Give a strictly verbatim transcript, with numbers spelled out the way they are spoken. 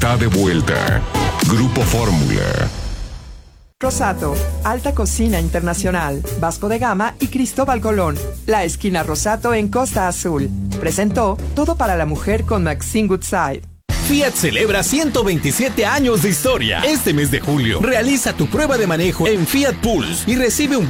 está de vuelta. Grupo Fórmula. Rosato, Alta Cocina Internacional, Vasco de Gama y Cristóbal Colón. La esquina Rosato en Costa Azul. Presentó Todo para la Mujer con Maxine Goodside. Fiat celebra ciento veintisiete años de historia. Este mes de julio, realiza tu prueba de manejo en Fiat Pulse y recibe un